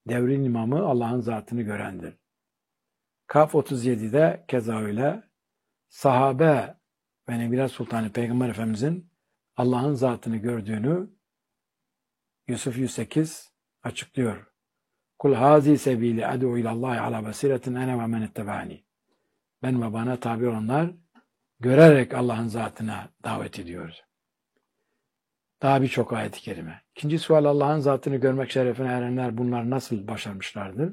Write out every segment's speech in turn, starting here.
devrin imamı Allah'ın zatını görendir. Kaf 37'de keza öyle. Sahabe ve Nebiler Sultanı Peygamber Efendimizin Allah'ın zatını gördüğünü Yusuf 108 açıklıyor. Kul hazi sebili ed'u ilallahi ala basiretin ene ve men ettebani. Ben ve bana tabi olanlar görerek Allah'ın zatına davet ediyoruz. Daha birçok ayet-i kerime. İkinci sual, Allah'ın zatını görmek şerefine erenler bunlar nasıl başarmışlardır?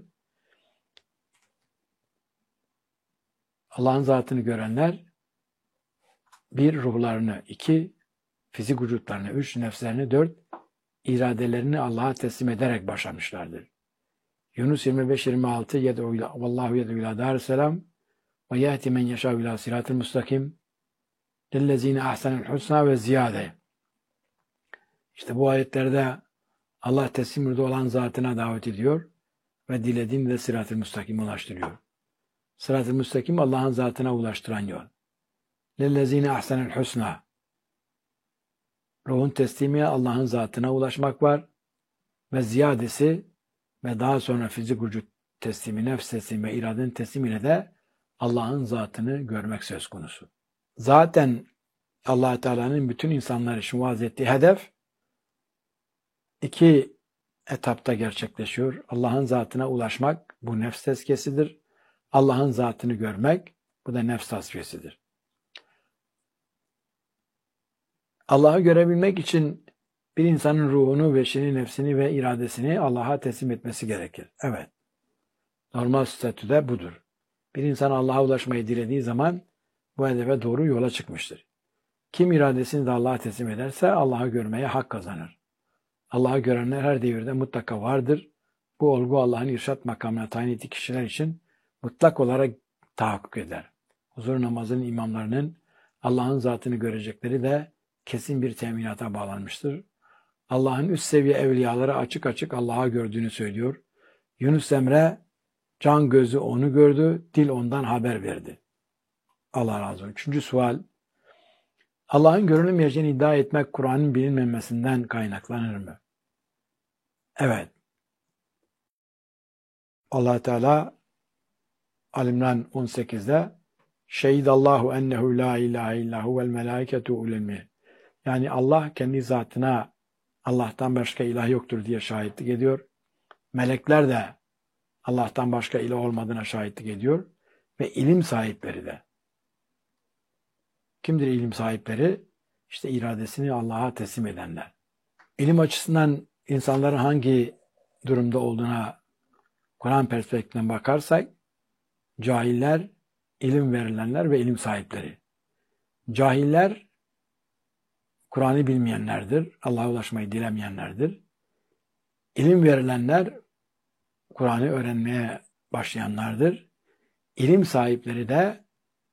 Allah'ın zatını görenler bir, ruhlarını, iki, fizik vücutlarını, üç, nefslerini, dört, iradelerini Allah'a teslim ederek başarmışlardır. Yunus 25-26 Vallahu yed'u ila Darüsselam ve yahdi men yeşâ'u ila sirâtil müstakim lillezîne ahsenel husnâ ve ziyâde. İşte bu ayetlerde Allah teslim yurdu olan zatına davet ediyor ve dilediğini de sırat-ı müstakime ulaştırıyor. Sırat-ı müstakim Allah'ın zatına ulaştıran yol. Lillezîne ahsenel husnâ. Ruhun teslimi Allah'ın zatına ulaşmak var ve ziyadesi ve daha sonra fizik vücut teslimi, nefs teslimi ve iradenin teslimiyle de Allah'ın zatını görmek söz konusu. Zaten Allah Teala'nın bütün insanlar için vaaz ettiği hedef iki etapta gerçekleşiyor. Allah'ın zatına ulaşmak, bu nefs tezkiyesidir. Allah'ın zatını görmek, bu da nefs tasfiyesidir. Allah'ı görebilmek için bir insanın ruhunu, beşini, nefsini ve iradesini Allah'a teslim etmesi gerekir. Evet. Normal statüde budur. Bir insan Allah'a ulaşmayı dilediği zaman bu hedefe doğru yola çıkmıştır. Kim iradesini de Allah'a teslim ederse Allah'ı görmeye hak kazanır. Allah'ı görenler her devirde mutlaka vardır. Bu olgu Allah'ın irşat makamına tayin ettiği kişiler için mutlak olarak tahakkuk eder. Huzur namazının imamlarının Allah'ın zatını görecekleri de kesin bir teminata bağlanmıştır. Allah'ın üst seviye evliyaları açık açık Allah'a gördüğünü söylüyor. Yunus Emre, can gözü onu gördü, dil ondan haber verdi. Allah razı olsun. Üçüncü sual, Allah'ın görünmeyeceğini iddia etmek Kur'an'ın bilinmemesinden kaynaklanır mı? Evet. Allah Teala Al-İmran 18'de Şehidallahu ennehu la ilahe illahu vel melâiketu ulemi. Yani Allah kendi zatına Allah'tan başka ilah yoktur diye şahitlik ediyor. Melekler de Allah'tan başka ilah olmadığına şahitlik ediyor. Ve ilim sahipleri de. Kimdir ilim sahipleri? İşte iradesini Allah'a teslim edenler. İlim açısından insanların hangi durumda olduğuna Kur'an perspektifinden bakarsak, cahiller, ilim verilenler ve ilim sahipleri. Cahiller, Kur'an'ı bilmeyenlerdir, Allah'a ulaşmayı dilemeyenlerdir. İlim verilenler, Kur'an'ı öğrenmeye başlayanlardır. İlim sahipleri de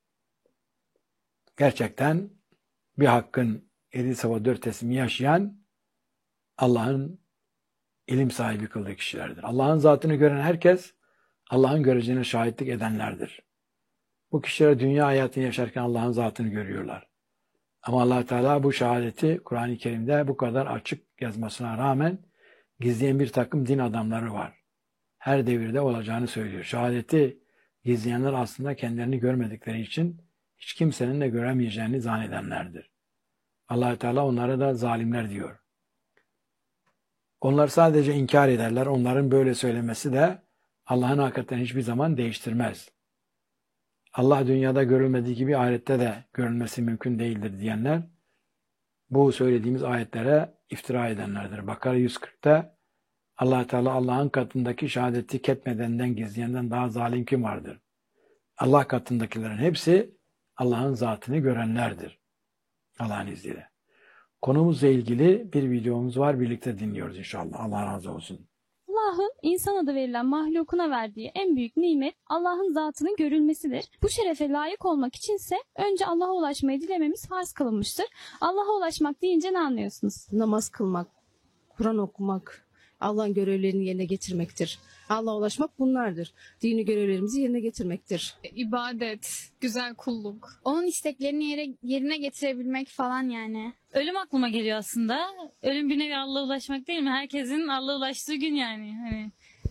gerçekten bir hakkın 7/4 teslimi yaşayan Allah'ın ilim sahibi kıldığı kişilerdir. Allah'ın zatını gören herkes Allah'ın göreceğine şahitlik edenlerdir. Bu kişiler dünya hayatını yaşarken Allah'ın zatını görüyorlar. Ama Allah Teala bu şehadeti Kur'an-ı Kerim'de bu kadar açık yazmasına rağmen gizleyen bir takım din adamları var. Her devirde olacağını söylüyor. Şehadeti gizleyenler aslında kendilerini görmedikleri için hiç kimsenin de göremeyeceğini zannedenlerdir. Allah Teala onlara da zalimler diyor. Onlar sadece inkar ederler. Onların böyle söylemesi de Allah'ın hakikaten hiçbir zaman değiştirmez. Allah dünyada görülmediği gibi ahirette de görülmesi mümkün değildir diyenler bu söylediğimiz ayetlere iftira edenlerdir. Bakara 140'ta Allah Teala Allah'ın katındaki şehadeti ketmedenden, gizleyenden daha zalim kim vardır? Allah katındakilerin hepsi Allah'ın zatını görenlerdir. Allah'ın izniyle. Konumuzla ilgili bir videomuz var. Birlikte dinliyoruz inşallah. Allah razı olsun. Allah'ın insan adı verilen mahlukuna verdiği en büyük nimet Allah'ın zatının görülmesidir. Bu şerefe layık olmak içinse önce Allah'a ulaşmayı dilememiz farz kılınmıştır. Allah'a ulaşmak deyince ne anlıyorsunuz? Namaz kılmak, Kur'an okumak, Allah'ın görevlerini yerine getirmektir. Allah'a ulaşmak bunlardır. Dini görevlerimizi yerine getirmektir. İbadet, güzel kulluk. Onun isteklerini yerine getirebilmek falan yani. Ölüm aklıma geliyor aslında. Ölüm bir nevi Allah'a ulaşmak değil mi? Herkesin Allah'a ulaştığı gün yani. Hani